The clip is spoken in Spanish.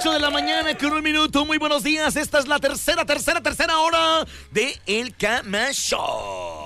8 de la mañana con 1 minuto. Muy buenos días. Esta es la tercera hora de El Cama Show.